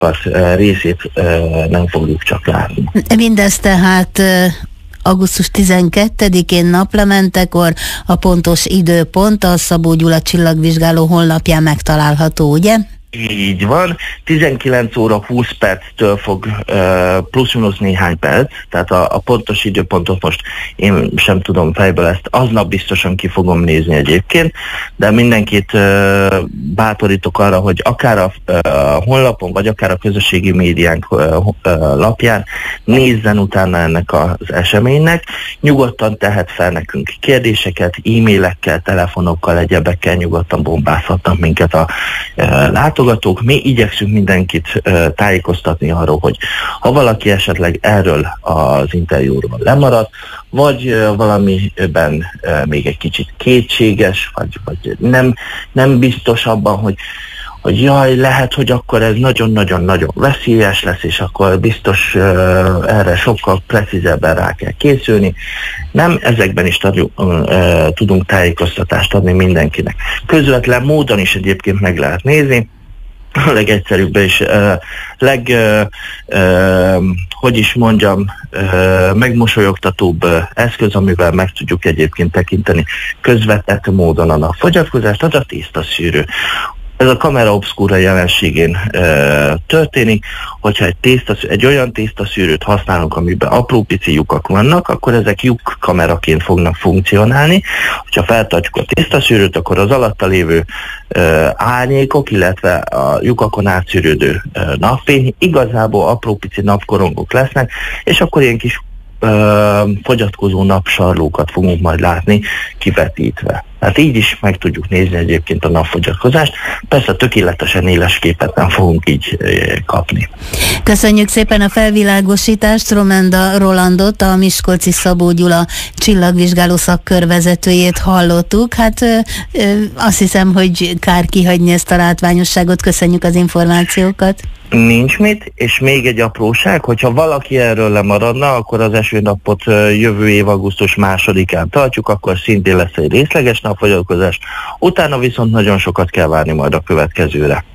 részét nem fogjuk csak látni. Mindez tehát augusztus 12-én naplementekor a pontos időpont a Szabó Gyula csillagvizsgáló honlapján megtalálható, ugye? Így van, 19 óra 20 perctől fog plusz-minusz néhány perc, tehát a pontos időpontot most én sem tudom fejből, ezt aznap biztosan ki fogom nézni egyébként, de mindenkit bátorítok arra, hogy akár a honlapon, vagy akár a közösségi médiánk lapján nézzen utána ennek az eseménynek, nyugodtan tehet fel nekünk kérdéseket, e-mailekkel, telefonokkal, egyebekkel nyugodtan bombázhatnak minket a látogatók. Mi igyekszünk mindenkit tájékoztatni arról, hogy ha valaki esetleg erről az interjúról lemarad, vagy valamiben még egy kicsit kétséges, vagy nem biztos abban, hogy jaj, lehet, hogy akkor ez nagyon-nagyon-nagyon veszélyes lesz, és akkor biztos erre sokkal precízebben rá kell készülni. Nem, ezekben is tudunk tájékoztatást adni mindenkinek. Közvetlen módon is egyébként meg lehet nézni, a legegyszerűbb és megmosolyogtatóbb eszköz, amivel meg tudjuk egyébként tekinteni közvetett módon a napfogyatkozást, az a tésztaszűrő. Ez a kamera obscura jelenségén történik, hogyha egy olyan tésztaszűrőt használunk, amiben apró pici lyukak vannak, akkor ezek lyukkameraként fognak funkcionálni. Ha feltartjuk a tésztaszűrőt, akkor az alatta lévő árnyékok, illetve a lyukakon átszűrődő napfény igazából apró pici napkorongok lesznek, és akkor ilyen kis fogyatkozó napsarlókat fogunk majd látni kivetítve. Hát így is meg tudjuk nézni egyébként a napfogyatkozást. Persze tökéletesen éles képet nem fogunk így kapni. Köszönjük szépen a felvilágosítást, Romenda Rolandot, a Miskolci Szabó Gyula csillagvizsgáló szakkörvezetőjét hallottuk. Hát azt hiszem, hogy kár kihagyni ezt a látványosságot. Köszönjük az információkat. Nincs mit, és még egy apróság, hogyha valaki erről lemaradna, akkor az esőnapot jövő év augusztus 2-án tartjuk, akkor szintén lesz egy részleges napfogyatkozás, utána viszont nagyon sokat kell várni majd a következőre.